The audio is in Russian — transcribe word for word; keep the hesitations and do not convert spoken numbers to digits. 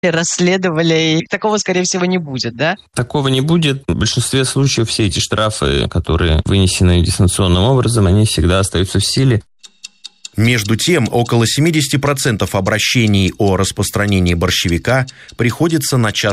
расследовали, и такого, скорее всего, не будет, да? Такого не будет. В большинстве случаев все эти штрафы, которые вынесены дистанционным образом, они всегда остаются в силе. Между тем, около семьдесят процентов обращений о распространении борщевика приходится на частные